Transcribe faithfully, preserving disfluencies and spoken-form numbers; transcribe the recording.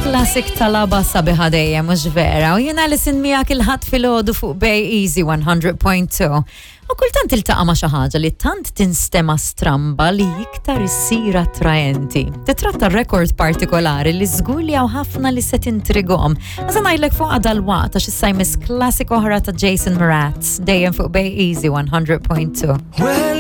Classic talaba sabiħa dejjem mhux vera u jien Alison miegħek il-ħadd filgħodu fuq Bay Easy one hundred point two. U kultant iltaqa' ma' xi ħaġa li tant tinstema' stramba li iktar issir attraenti. Titratta rekord partikolari li żgur li hawn ħafna li se tintrigom. Għaża ngħidlek fuq dal-waqt għax issa jmiss classic oħra ta' Jason Mraz dejjem fuq Bay Easy one hundred point two.